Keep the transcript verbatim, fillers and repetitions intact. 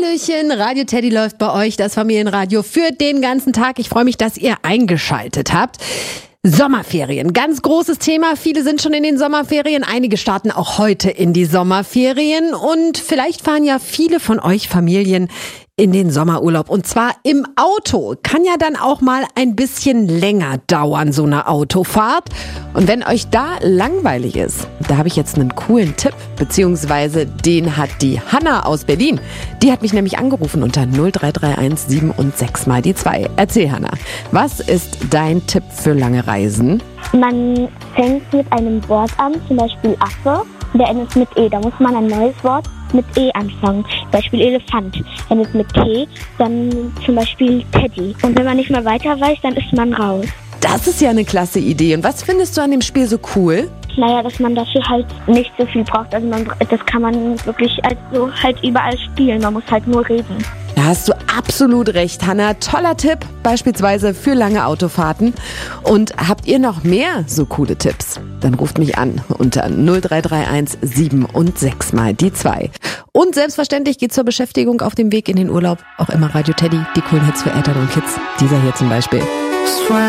Hallöchen, Radio Teddy läuft bei euch, das Familienradio für den ganzen Tag. Ich freue mich, dass ihr eingeschaltet habt. Sommerferien, ganz großes Thema. Viele sind schon in den Sommerferien. Einige starten auch heute in die Sommerferien. Und vielleicht fahren ja viele von euch Familien in den Sommerurlaub. Und zwar im Auto. Kann ja dann auch mal ein bisschen länger dauern, so eine Autofahrt. Und wenn euch da langweilig ist, da habe ich jetzt einen coolen Tipp. Beziehungsweise den hat die Hanna aus Berlin. Die hat mich nämlich angerufen unter null drei drei eins sieben und sechs mal die zwei. Erzähl, Hanna, was ist dein Tipp für lange Reisen? Man fängt mit einem Wort an, zum Beispiel Affe, der endet mit E. Da muss man ein neues Wort mit E anfangen. Zum Beispiel Elefant endet mit T, dann zum Beispiel Teddy. Und wenn man nicht mehr weiter weiß, dann ist man raus. Das ist ja eine klasse Idee. Und was findest du an dem Spiel so cool? Naja, dass man dafür halt nicht so viel braucht. Also man, das kann man wirklich also halt überall spielen. Man muss halt nur reden. Da hast du absolut recht, Hanna. Toller Tipp, beispielsweise für lange Autofahrten. Und habt ihr noch mehr so coole Tipps? Dann ruft mich an unter null drei drei eins sieben und sechs mal die zwei. Und selbstverständlich geht zur Beschäftigung auf dem Weg in den Urlaub auch immer Radio Teddy, die coolen Hits für Eltern und Kids. Dieser hier zum Beispiel.